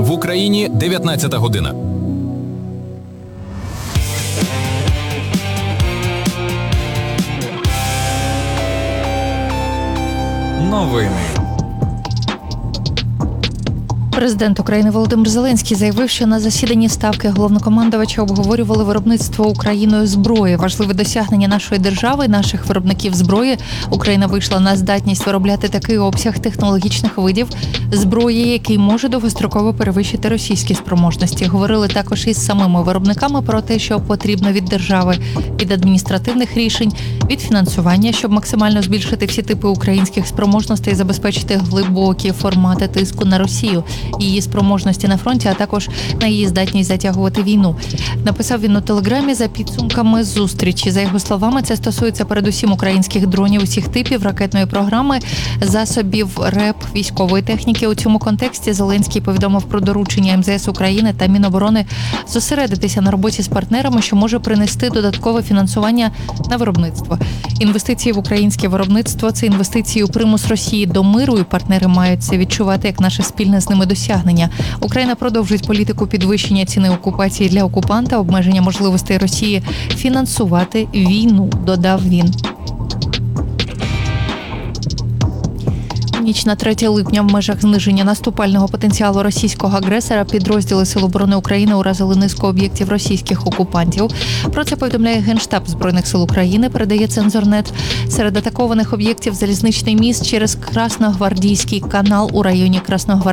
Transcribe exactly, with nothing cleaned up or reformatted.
В Україні дев'ятнадцята година. Новини. Президент України Володимир Зеленський заявив, що на засіданні Ставки головнокомандувача обговорювали виробництво Україною зброї. Важливе досягнення нашої держави, наших виробників зброї. Україна вийшла на здатність виробляти такий обсяг технологічних видів зброї, який може довгостроково перевищити російські спроможності. Говорили також із самими виробниками про те, що потрібно від держави, від адміністративних рішень, від фінансування, щоб максимально збільшити всі типи українських спроможностей і забезпечити глибокі формати тиску на Росію, її спроможності на фронті, а також на її здатність затягувати війну. Написав він у телеграмі за підсумками зустрічі. За його словами, це стосується передусім українських дронів усіх типів, ракетної програми, засобів РЕП, військової техніки. У цьому контексті Зеленський повідомив про доручення ем зе ес України та Міноборони зосередитися на роботі з партнерами, що може принести додаткове фінансування на виробництво. Інвестиції в українське виробництво – це інвестиції у примус Росії до миру, і партнери мають це відчувати як наше спільне з ними досягнення. Україна продовжить політику підвищення ціни окупації для окупанта, обмеження можливостей Росії фінансувати війну, додав він. Ніч на третє липня в межах зниження наступального потенціалу російського агресора підрозділи Сил оборони України уразили низку об'єктів російських окупантів. Про це повідомляє Генштаб Збройних сил України, передає Цензорнет. Серед атакованих об'єктів залізничний міст через Красногвардійський канал у районі Красногвардії.